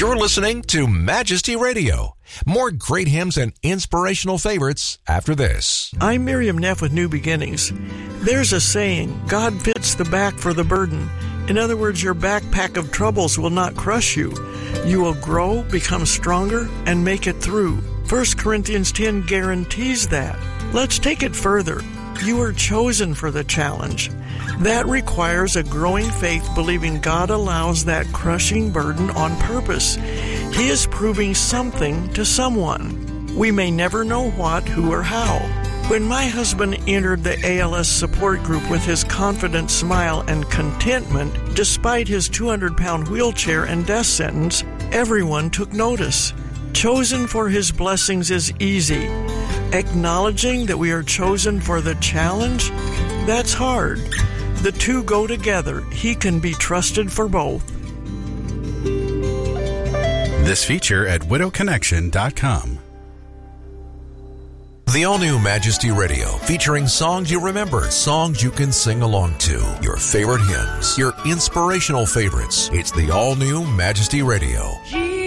You're listening to Majesty Radio. More great hymns and inspirational favorites after this. I'm Miriam Neff with New Beginnings. There's a saying, God fits the back for the burden. In other words, your backpack of troubles will not crush you. You will grow, become stronger, and make it through. 1 Corinthians 10 guarantees that. Let's take it further. You are chosen for the challenge. That requires a growing faith, believing God allows that crushing burden on purpose. He is proving something to someone. We may never know what, who, or how. When my husband entered the ALS support group with his confident smile and contentment, despite his 200-pound wheelchair and death sentence, everyone took notice. Chosen for his blessings is easy. Acknowledging that we are chosen for the challenge, that's hard. The two go together. He can be trusted for both. This feature at widowconnection.com. The all-new Majesty Radio, featuring songs you remember, songs you can sing along to, your favorite hymns, your inspirational favorites. It's the all-new Majesty Radio.